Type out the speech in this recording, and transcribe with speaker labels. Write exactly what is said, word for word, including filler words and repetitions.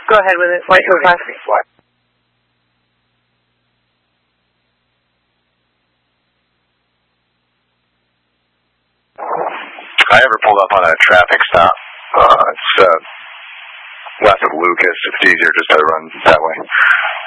Speaker 1: Go ahead with it. White two five.
Speaker 2: I ever pulled up on a traffic stop. Uh, it's uh, west of Lucas. It's easier just to run that way.